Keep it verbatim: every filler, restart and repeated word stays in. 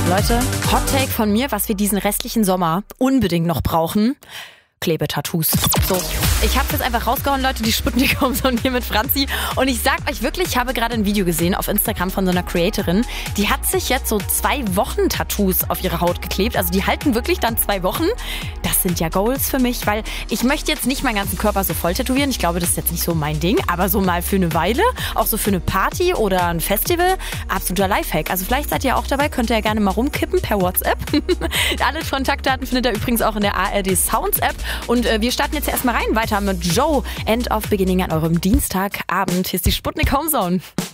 Leute, Hot Take von mir, was wir diesen restlichen Sommer unbedingt noch brauchen. Klebetattoos. So, ich habe jetzt einfach rausgehauen, Leute, die Sputnik Homezone hier mit Franzi. Und ich sag euch wirklich, ich habe gerade ein Video gesehen auf Instagram von so einer Creatorin. Die hat sich jetzt so zwei Wochen Tattoos auf ihre Haut geklebt. Also die halten wirklich dann zwei Wochen. Das sind ja Goals für mich, weil ich möchte jetzt nicht meinen ganzen Körper so voll tätowieren. Ich glaube, das ist jetzt nicht so mein Ding. Aber so mal für eine Weile, auch so für eine Party oder ein Festival, absoluter Lifehack. Also vielleicht seid ihr auch dabei, könnt ihr ja gerne mal rumkippen per WhatsApp. Alle Kontaktdaten findet ihr übrigens auch in der A R D Sounds App. Und äh, wir starten jetzt erstmal rein, weiter mit Joe, End of Beginning an eurem Dienstagabend. Hier ist die Sputnik Homezone.